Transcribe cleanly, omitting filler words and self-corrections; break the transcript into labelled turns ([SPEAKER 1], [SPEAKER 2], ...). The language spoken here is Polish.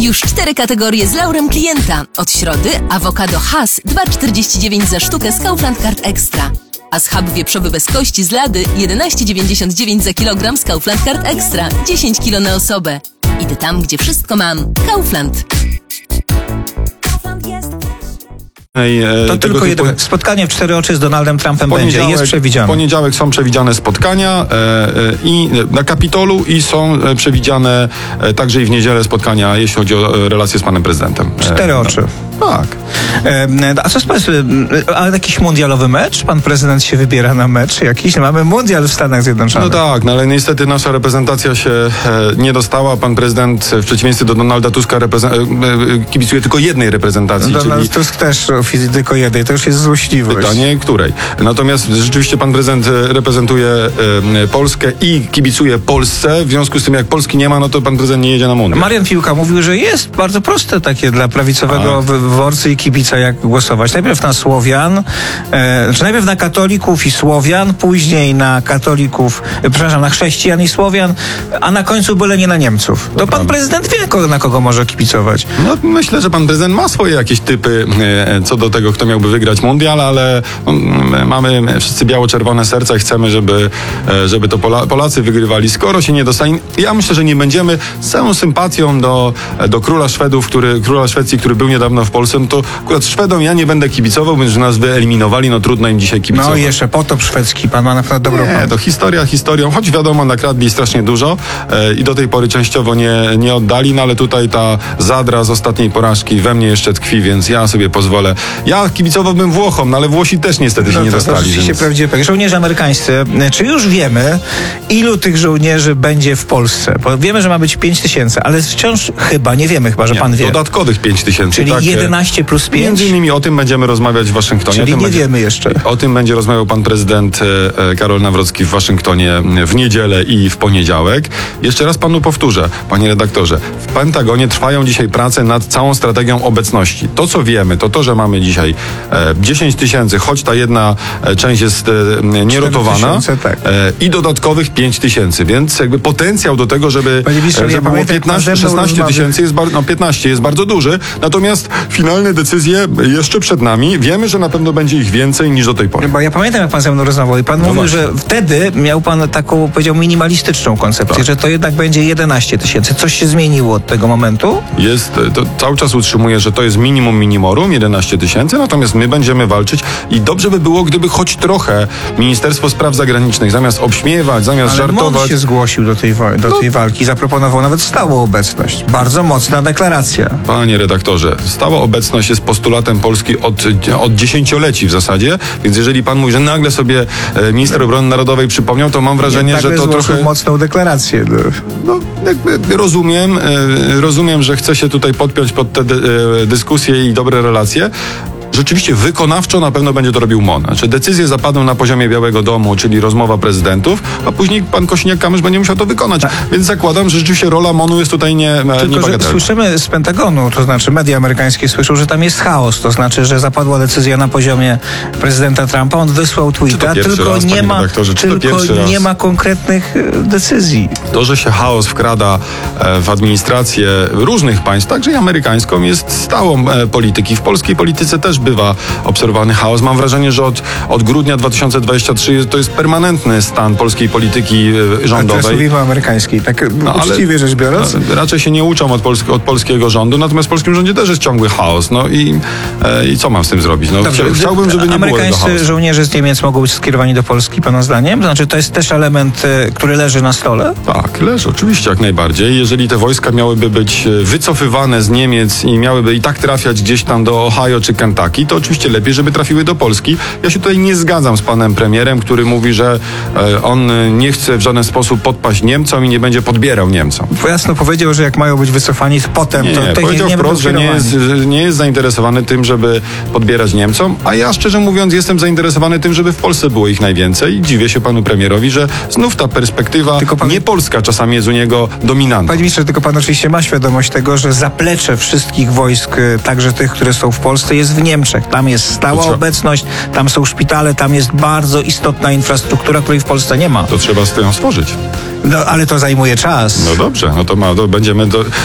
[SPEAKER 1] Już 4 kategorie z laurem klienta. Od środy awokado Hass 2,49 za sztukę z Kaufland Card Extra. A schab wieprzowy bez kości z Lady 11,99 za kilogram z Kaufland Card Extra. 10 kg na osobę. Idę tam, gdzie wszystko mam. Kaufland.
[SPEAKER 2] To tylko jedno. Spotkanie w 4 oczy z Donaldem Trumpem będzie, jest przewidziane.
[SPEAKER 3] W poniedziałek są przewidziane spotkania i na Kapitolu i są przewidziane także i w niedzielę spotkania, jeśli chodzi o relacje z panem prezydentem.
[SPEAKER 2] 4 oczy.
[SPEAKER 3] Tak.
[SPEAKER 2] A co z państwem? Ale jakiś mundialowy mecz? Pan prezydent się wybiera na mecz jakiś? Mamy mundial w Stanach Zjednoczonych.
[SPEAKER 3] No tak, no ale niestety nasza reprezentacja się nie dostała. Pan prezydent w przeciwieństwie do Donalda Tuska kibicuje tylko jednej reprezentacji.
[SPEAKER 2] Donald Tusk też tylko jednej. To już jest złośliwość.
[SPEAKER 3] Pytanie, której? Natomiast rzeczywiście pan prezydent reprezentuje Polskę i kibicuje Polsce. W związku z tym, jak Polski nie ma, no to pan prezydent nie jedzie na mundial.
[SPEAKER 2] Marian Piłka mówił, że jest bardzo proste takie dla prawicowego wyborcy i kibica, jak głosować. Najpierw na Słowian, najpierw na katolików i Słowian, później na katolików, na chrześcijan i Słowian, a na końcu byle nie na Niemców. To pan prezydent wie, na kogo może kibicować. No,
[SPEAKER 3] myślę, że pan prezydent ma swoje jakieś typy co do tego, kto miałby wygrać mundial, ale mamy wszyscy biało-czerwone serca i chcemy, żeby to Polacy wygrywali. Skoro się nie dostali, ja myślę, że nie będziemy z całą sympatią do króla Szwedów, króla Szwecji, który był niedawno w Polsce, no to akurat Szwedom ja nie będę kibicował, więc że nas wyeliminowali, no trudno im dzisiaj kibicować.
[SPEAKER 2] No i jeszcze potop szwedzki, pan ma naprawdę dobrą
[SPEAKER 3] Nie, to historia historią, choć wiadomo, nakradli strasznie dużo i do tej pory częściowo nie oddali, no ale tutaj ta zadra z ostatniej porażki we mnie jeszcze tkwi, więc ja sobie pozwolę. Ja kibicowałbym Włochom, no ale Włosi też niestety się nie dostali.
[SPEAKER 2] To rzeczywiście prawdziwe. Żołnierze amerykańscy, czy już wiemy, ilu tych żołnierzy będzie w Polsce? Bo wiemy, że ma być 5000, ale wciąż nie wiemy, że pan wie.
[SPEAKER 3] Dodatkowych 5000.
[SPEAKER 2] Czyli tak, 11 plus 5?
[SPEAKER 3] Między innymi o tym będziemy rozmawiać w Waszyngtonie.
[SPEAKER 2] Czyli nie wiemy jeszcze.
[SPEAKER 3] O tym będzie rozmawiał pan prezydent Karol Nawrocki w Waszyngtonie w niedzielę i w poniedziałek. Jeszcze raz panu powtórzę, panie redaktorze. W Pentagonie trwają dzisiaj prace nad całą strategią obecności. To, co wiemy, to że mamy dzisiaj 10 000, choć ta jedna część jest nierotowana,
[SPEAKER 2] tak.
[SPEAKER 3] I dodatkowych 5 000, więc jakby potencjał do tego, żeby było 15-16 tysięcy, 15 jest bardzo duży, natomiast finalne decyzje jeszcze przed nami. Wiemy, że na pewno będzie ich więcej niż do tej pory.
[SPEAKER 2] Bo ja pamiętam, jak pan ze mną rozmawiał i pan mówił, że wtedy miał pan taką, powiedział, minimalistyczną koncepcję, że to jednak będzie 11 000. Coś się zmieniło od tego momentu?
[SPEAKER 3] To cały czas utrzymuję, że to jest minimum minimorum, 11 000, natomiast my będziemy walczyć i dobrze by było, gdyby choć trochę Ministerstwo Spraw Zagranicznych zamiast obśmiewać, zamiast żartować...
[SPEAKER 2] MON się zgłosił do tej walki, zaproponował nawet stałą obecność. Bardzo mocna deklaracja.
[SPEAKER 3] Panie redaktorze, stała obecność jest postulatem Polski od dziesięcioleci w zasadzie, więc jeżeli pan mówi, że nagle sobie minister obrony narodowej przypomniał, to mam wrażenie, że to trochę...
[SPEAKER 2] mocną deklarację.
[SPEAKER 3] No, jakby rozumiem, że chce się tutaj podpiąć pod te dyskusje i dobre relacje. Rzeczywiście wykonawczo na pewno będzie to robił MON. Znaczy decyzje zapadną na poziomie Białego Domu, czyli rozmowa prezydentów, a później pan Kosiniak-Kamysz będzie musiał to wykonać. Więc zakładam, że rzeczywiście rola MON-u jest tutaj niebagatelna.
[SPEAKER 2] Słyszymy z Pentagonu, to znaczy media amerykańskie słyszą, że tam jest chaos. To znaczy, że zapadła decyzja na poziomie prezydenta Trumpa. On wysłał tweeta, tylko nie ma konkretnych decyzji.
[SPEAKER 3] To, że się chaos wkrada w administrację różnych państw, także i amerykańską, jest stałą polityki. W polskiej polityce też bywa obserwowany chaos. Mam wrażenie, że od grudnia 2023 to jest permanentny stan polskiej polityki rządowej.
[SPEAKER 2] A teraz amerykańskiej, tak uczciwie rzecz biorąc?
[SPEAKER 3] Raczej się nie uczą od polskiego rządu, natomiast w polskim rządzie też jest ciągły chaos. No i co mam z tym zrobić? No, chciałbym, żeby nie było tego chaosu.
[SPEAKER 2] Amerykańscy żołnierze z Niemiec mogą być skierowani do Polski, pana zdaniem? Znaczy, to jest też element, który leży na stole?
[SPEAKER 3] Tak, leży, oczywiście, jak najbardziej. Jeżeli te wojska miałyby być wycofywane z Niemiec i miałyby i tak trafiać gdzieś tam do Ohio czy Kentucky, to oczywiście lepiej, żeby trafiły do Polski. Ja się tutaj nie zgadzam z panem premierem, który mówi, że on nie chce w żaden sposób podpaść Niemcom i nie będzie podbierał Niemcom.
[SPEAKER 2] Jasno powiedział, że jak mają być wycofani, to potem...
[SPEAKER 3] Powiedział wprost, że nie jest zainteresowany tym, żeby podbierać Niemcom, a ja szczerze mówiąc jestem zainteresowany tym, żeby w Polsce było ich najwięcej i dziwię się panu premierowi, że znów ta perspektywa nie polska czasami jest u niego dominantna.
[SPEAKER 2] Panie ministrze, tylko pan oczywiście ma świadomość tego, że zaplecze wszystkich wojsk, także tych, które są w Polsce, jest w Niemczech. Tam jest stała obecność, tam są szpitale, tam jest bardzo istotna infrastruktura, której w Polsce nie ma.
[SPEAKER 3] To trzeba ją stworzyć.
[SPEAKER 2] No, ale to zajmuje czas.
[SPEAKER 3] No dobrze, no to będziemy